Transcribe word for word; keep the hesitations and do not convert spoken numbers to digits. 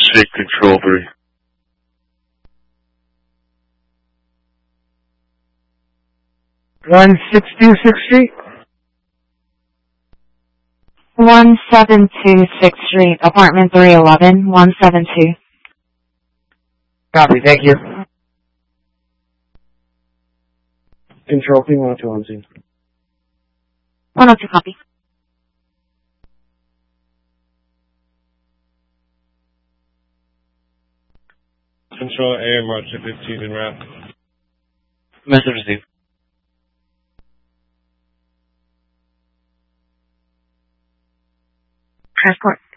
Street, Control three. one sixty-sixth Street? one seven two sixth Street, apartment three eleven, one seven two. Copy, thank you. Control three, one oh two on scene. one oh two, copy. Control A M March fifteen in route. Message received. Transport.